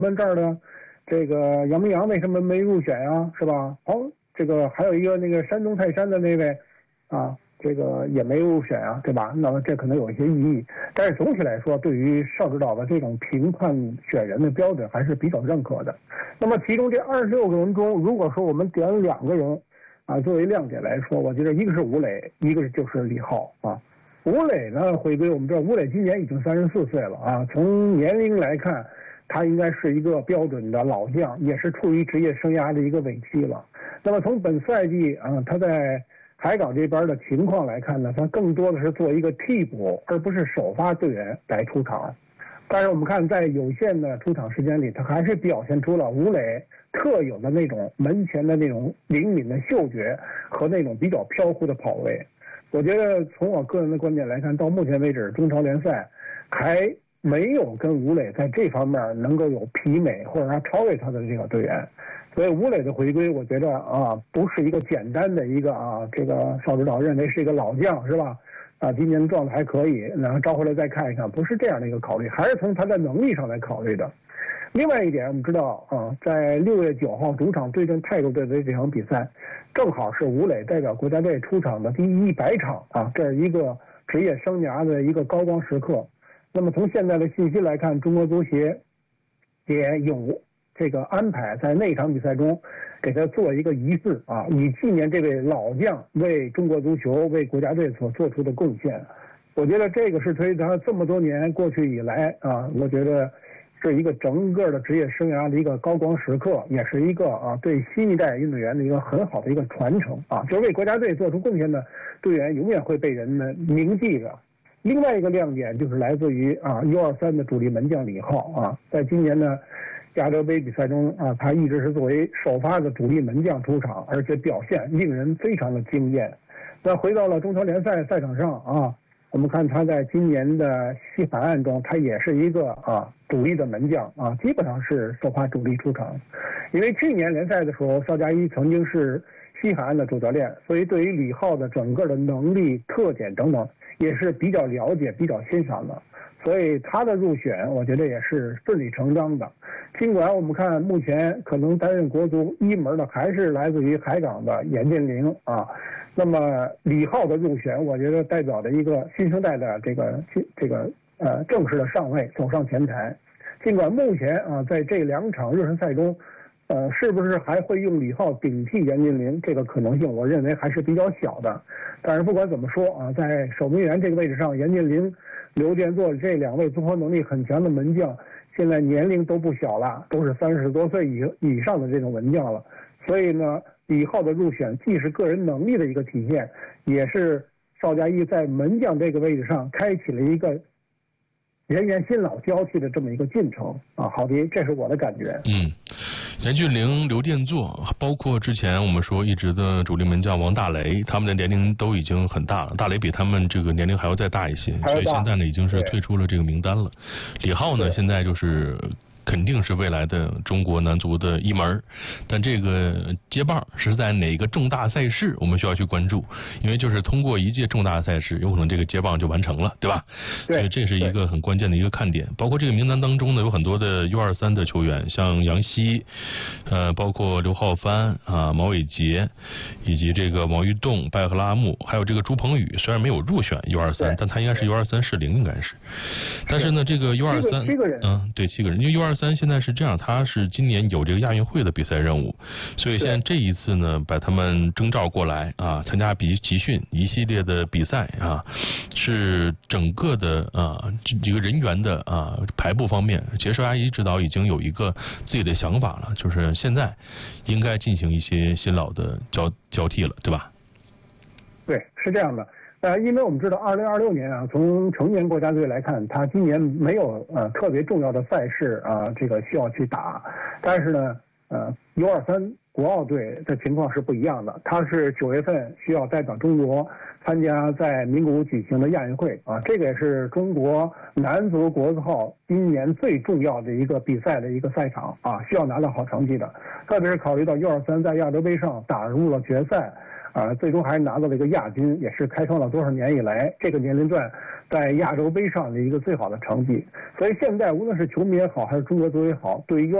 们这儿的这个杨明洋为什么没入选呀？是吧？这个还有一个那个山东泰山的那位啊，这个也没入选啊，对吧？那么这可能有一些异议，但是总体来说，对于邵指导的这种评判选人的标准还是比较认可的。那么其中这26个人中，如果说我们点2个人啊作为亮点来说，我觉得一个是吴磊，一个就是李浩啊。吴磊呢回归，我们知道吴磊今年已经34岁了啊，从年龄来看，他应该是一个标准的老将，也是处于职业生涯的一个尾期了。那么从本赛季啊，他在海港这边的情况来看呢，他更多的是做一个替补，而不是首发队员来出场。但是我们看在有限的出场时间里，他还是表现出了吴磊特有的那种门前的那种灵敏的嗅觉和那种比较飘忽的跑位。我觉得从我个人的观点来看，到目前为止中超联赛还没有跟吴磊在这方面能够有媲美或者说超越他的这个队员。所以吴磊的回归，我觉得啊，不是一个简单的一个啊，这个邵指导认为是一个老将是吧？啊，今年状态还可以，然后招回来再看一看，不是这样的一个考虑，还是从他的能力上来考虑的。另外一点，我们知道啊，在6月9号主场对阵泰国队的这场比赛，正好是吴磊代表国家队出场的第100场啊，这是一个职业生涯的一个高光时刻。那么从现在的信息来看，中国足协也有这个安排在那场比赛中给他做一个仪式啊，以纪念这位老将为中国足球、为国家队所做出的贡献。我觉得这个是对他这么多年过去以来啊，我觉得是一个整个的职业生涯的一个高光时刻，也是一个啊对新一代运动员的一个很好的一个传承啊，就是为国家队做出贡献的队员永远会被人们铭记着。另外一个亮点就是来自于啊 U23 的主力门将李浩啊，在今年呢亚洲杯比赛中啊，他一直是作为首发的主力门将出场，而且表现令人非常的惊艳。那回到了中超联赛赛场上啊，我们看他在今年的西海岸中，他也是一个啊主力的门将啊，基本上是首发主力出场。因为去年联赛的时候，邵佳一曾经是西海岸的主教练，所以对于李浩的整个的能力、特点等等，也是比较了解、比较欣赏的。所以他的入选，我觉得也是顺理成章的。尽管我们看目前可能担任国足一门的还是来自于海港的严建林啊，那么李浩的入选，我觉得代表着一个新生代的这个正式的上位，走上前台。尽管目前啊在这2场热身赛中，是不是还会用李浩顶替严建林，这个可能性我认为还是比较小的。但是不管怎么说啊，在守门员这个位置上，严建林、刘建作这2位综合能力很强的门将，现在年龄都不小了，都是30多岁以上的这种门将了。所以呢，李浩的入选既是个人能力的一个体现，也是邵佳一在门将这个位置上开启了一个人员新老交替的这么一个进程啊。好的，这是我的感觉。 严俊凌、刘殿座，包括之前我们说一直的主力门将王大雷，他们的年龄都已经很大了，大雷比他们这个年龄还要再大一些，所以现在呢已经是退出了这个名单了。李浩呢现在就是肯定是未来的中国男足的一门，但这个接棒是在哪个重大赛事我们需要去关注，因为就是通过一届重大赛事，有可能这个接棒就完成了，对吧？ 对， 所以这是一个很关键的一个看点。包括这个名单当中呢，有很多的 U23 的球员，像杨希，包括刘浩帆啊、毛伟杰，以及这个毛玉栋、拜赫拉木，还有这个朱鹏宇，虽然没有入选 U23， 但他应该是 U23 适龄，应该是。但是呢，这个 U23 7个人， 对，7个人，因为 U23现在是这样，他是今年有这个亚运会的比赛任务，所以现在这一次呢，把他们征召过来啊，参加集训一系列的比赛啊，是整个的这个人员的排布方面，其实阿姨指导已经有一个自己的想法了，就是现在应该进行一些新老的交替了，对吧？ 对，是这样的。因为我们知道2026年啊，从成年国家队来看，他今年没有特别重要的赛事啊，这个需要去打。但是呢，U23国奥队的情况是不一样的，他是9月份需要代表中国参加在名古屋举行的亚运会啊，这个也是中国男足国字号今年最重要的一个比赛的一个赛场啊，需要拿到好成绩的。特别是考虑到U23在亚洲杯上打入了决赛。 最终还是拿到了一个亚军，也是开创了多少年以来这个年龄段在亚洲杯上的一个最好的成绩。所以现在无论是球迷也好，还是中国足球也好，对于